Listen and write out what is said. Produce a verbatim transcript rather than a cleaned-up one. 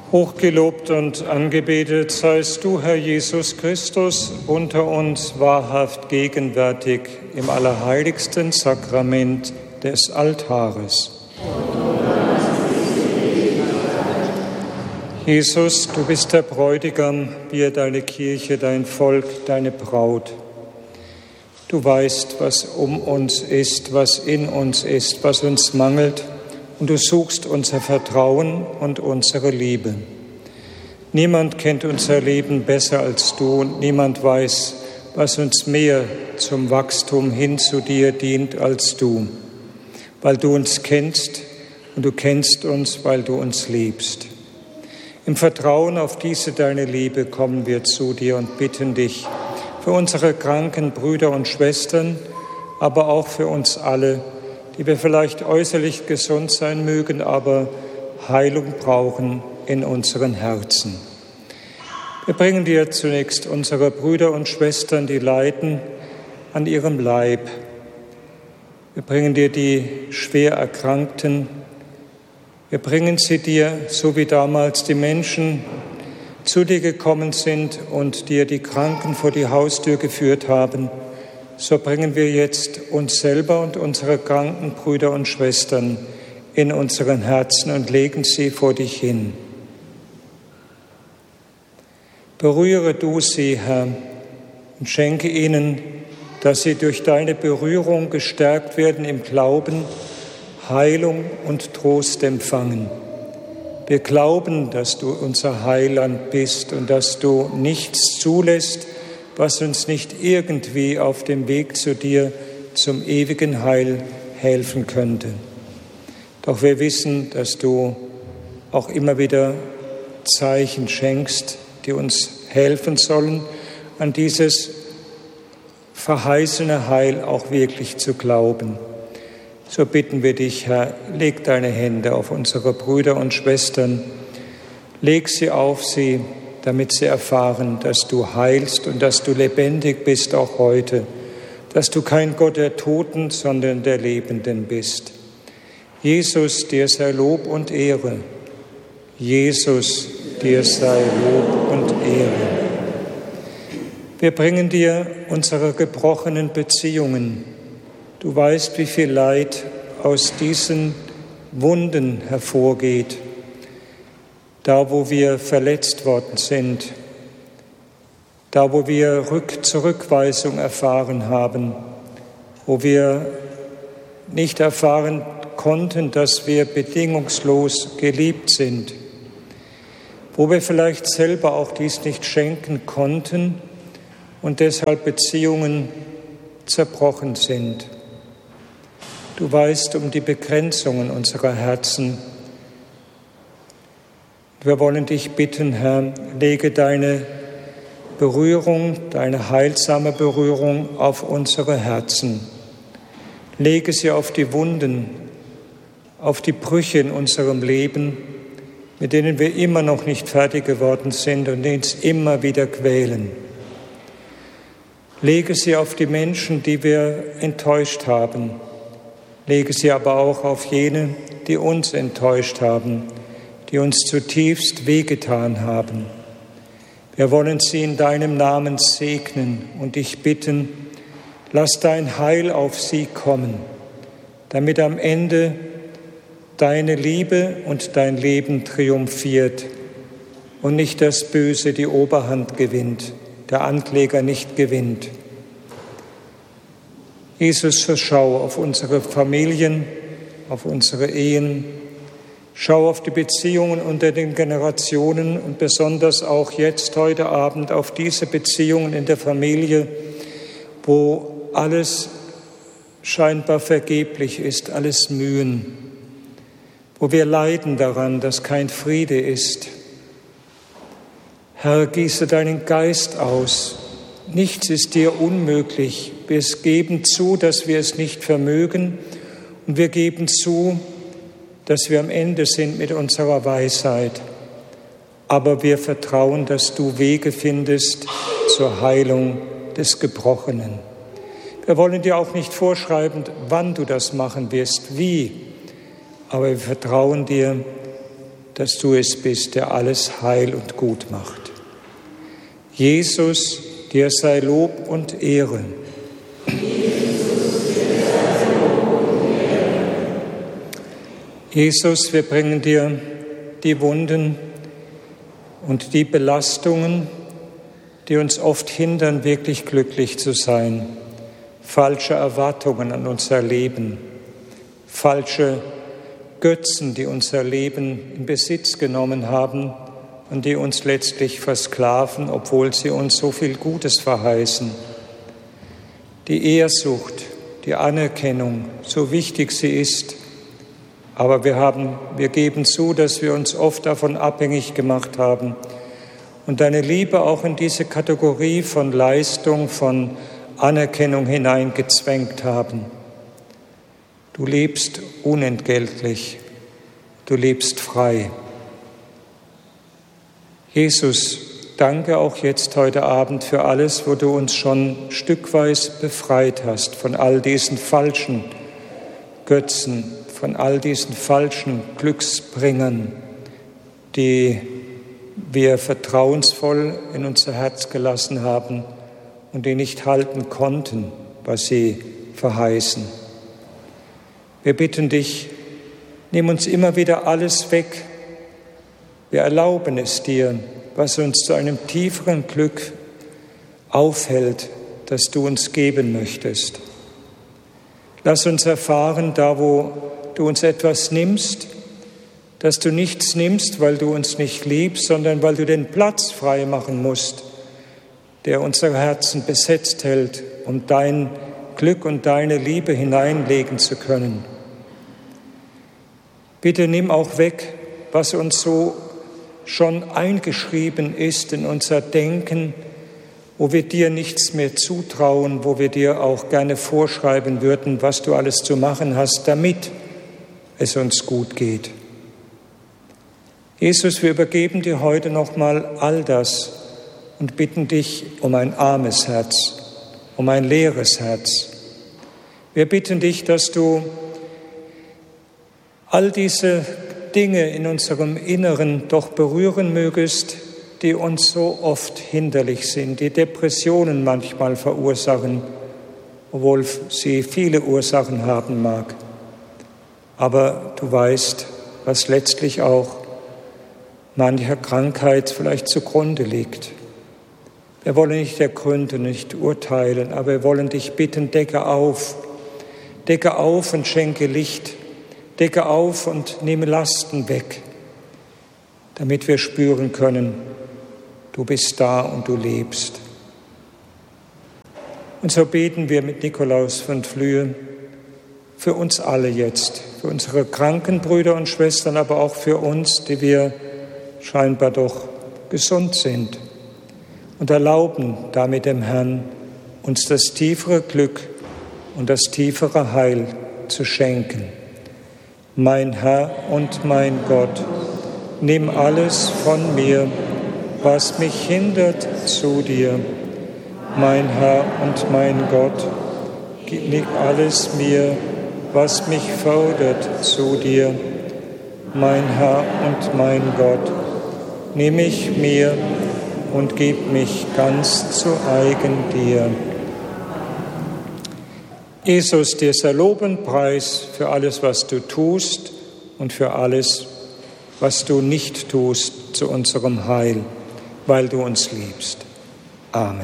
Hochgelobt und angebetet seist du, Herr Jesus Christus, unter uns wahrhaft gegenwärtig im allerheiligsten Sakrament des Altares. Jesus, du bist der Bräutigam, wir deine Kirche, dein Volk, deine Braut. Du weißt, was um uns ist, was in uns ist, was uns mangelt, und du suchst unser Vertrauen und unsere Liebe. Niemand kennt unser Leben besser als du, und niemand weiß, was uns mehr zum Wachstum hin zu dir dient als du, weil du uns kennst und du kennst uns, weil du uns liebst. Im Vertrauen auf diese deine Liebe kommen wir zu dir und bitten dich für unsere kranken Brüder und Schwestern, aber auch für uns alle, die wir vielleicht äußerlich gesund sein mögen, aber Heilung brauchen in unseren Herzen. Wir bringen dir zunächst unsere Brüder und Schwestern, die leiden an ihrem Leib. Wir bringen dir die schwer Erkrankten. Wir bringen sie dir, so wie damals die Menschen zu dir gekommen sind und dir die Kranken vor die Haustür geführt haben. So bringen wir jetzt uns selber und unsere kranken Brüder und Schwestern in unseren Herzen und legen sie vor dich hin. Berühre du sie, Herr, und schenke ihnen, dass sie durch deine Berührung gestärkt werden im Glauben, Heilung und Trost empfangen. Wir glauben, dass du unser Heiland bist und dass du nichts zulässt, was uns nicht irgendwie auf dem Weg zu dir zum ewigen Heil helfen könnte. Doch wir wissen, dass du auch immer wieder Zeichen schenkst, die uns helfen sollen, an dieses verheißene Heil auch wirklich zu glauben. So bitten wir dich, Herr, leg deine Hände auf unsere Brüder und Schwestern, leg sie auf sie, damit sie erfahren, dass du heilst und dass du lebendig bist auch heute, dass du kein Gott der Toten, sondern der Lebenden bist. Jesus, dir sei Lob und Ehre. Jesus, dir sei Lob und Ehre. Wir bringen dir unsere gebrochenen Beziehungen. Du weißt, wie viel Leid aus diesen Wunden hervorgeht. Da, wo wir verletzt worden sind, da, wo wir Rück- Zurückweisung erfahren haben, wo wir nicht erfahren konnten, dass wir bedingungslos geliebt sind, wo wir vielleicht selber auch dies nicht schenken konnten und deshalb Beziehungen zerbrochen sind. Du weißt um die Begrenzungen unserer Herzen. Wir wollen dich bitten, Herr, lege deine Berührung, deine heilsame Berührung auf unsere Herzen. Lege sie auf die Wunden, auf die Brüche in unserem Leben, mit denen wir immer noch nicht fertig geworden sind und die uns immer wieder quälen. Lege sie auf die Menschen, die wir enttäuscht haben. Lege sie aber auch auf jene, die uns enttäuscht haben, die uns zutiefst wehgetan haben. Wir wollen sie in deinem Namen segnen und dich bitten, lass dein Heil auf sie kommen, damit am Ende deine Liebe und dein Leben triumphiert und nicht das Böse die Oberhand gewinnt, der Ankläger nicht gewinnt. Jesus, schau auf unsere Familien, auf unsere Ehen, schau auf die Beziehungen unter den Generationen und besonders auch jetzt, heute Abend, auf diese Beziehungen in der Familie, wo alles scheinbar vergeblich ist, alles Mühen, wo wir leiden daran, dass kein Friede ist. Herr, gieße deinen Geist aus. Nichts ist dir unmöglich. Wir geben zu, dass wir es nicht vermögen, und wir geben zu, dass wir am Ende sind mit unserer Weisheit. Aber wir vertrauen, dass du Wege findest zur Heilung des Gebrochenen. Wir wollen dir auch nicht vorschreiben, wann du das machen wirst, wie. Aber wir vertrauen dir, dass du es bist, der alles heil und gut macht. Jesus, dir sei Lob und Ehre. Jesus, wir bringen dir die Wunden und die Belastungen, die uns oft hindern, wirklich glücklich zu sein. Falsche Erwartungen an unser Leben, falsche Götzen, die unser Leben in Besitz genommen haben und die uns letztlich versklaven, obwohl sie uns so viel Gutes verheißen. Die Ehrsucht, die Anerkennung, so wichtig sie ist, aber wir haben, wir geben zu, dass wir uns oft davon abhängig gemacht haben und deine Liebe auch in diese Kategorie von Leistung, von Anerkennung hineingezwängt haben. Du lebst unentgeltlich, du lebst frei. Jesus, danke auch jetzt heute Abend für alles, wo du uns schon stückweise befreit hast von all diesen falschen Götzen, von all diesen falschen Glücksbringern, die wir vertrauensvoll in unser Herz gelassen haben und die nicht halten konnten, was sie verheißen. Wir bitten dich, nimm uns immer wieder alles weg. Wir erlauben es dir, was uns zu einem tieferen Glück aufhält, das du uns geben möchtest. Lass uns erfahren, da wo du uns etwas nimmst, dass du nichts nimmst, weil du uns nicht liebst, sondern weil du den Platz frei machen musst, der unsere Herzen besetzt hält, um dein Glück und deine Liebe hineinlegen zu können. Bitte nimm auch weg, was uns so schon eingeschrieben ist in unser Denken, wo wir dir nichts mehr zutrauen, wo wir dir auch gerne vorschreiben würden, was du alles zu machen hast, damit es uns gut geht. Jesus, wir übergeben dir heute nochmal all das und bitten dich um ein armes Herz, um ein leeres Herz. Wir bitten dich, dass du all diese Dinge in unserem Inneren doch berühren mögest, die uns so oft hinderlich sind, die Depressionen manchmal verursachen, obwohl sie viele Ursachen haben mag. Aber du weißt, was letztlich auch mancher Krankheit vielleicht zugrunde liegt. Wir wollen nicht ergründen, nicht urteilen, aber wir wollen dich bitten, decke auf, decke auf und schenke Licht, decke auf und nehme Lasten weg, damit wir spüren können, du bist da und du lebst. Und so beten wir mit Nikolaus von Flühe für uns alle jetzt, für unsere kranken Brüder und Schwestern, aber auch für uns, die wir scheinbar doch gesund sind, und erlauben damit dem Herrn, uns das tiefere Glück und das tiefere Heil zu schenken. Mein Herr und mein Gott, nimm alles von mir, was mich hindert, zu dir. Mein Herr und mein Gott, gib alles mir, was mich fordert, zu dir. Mein Herr und mein Gott, nimm mich mir und gib mich ganz zu eigen dir. Jesus, dir sei Lob und Preis für alles, was du tust und für alles, was du nicht tust zu unserem Heil, weil du uns liebst. Amen.